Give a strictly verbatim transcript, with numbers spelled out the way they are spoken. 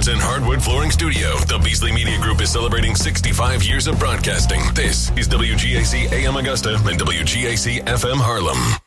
Carpets and Hardwood Flooring Studio, the Beasley Media Group is celebrating sixty-five years of broadcasting. This is W G A C A M Augusta and W G A C F M Harlem.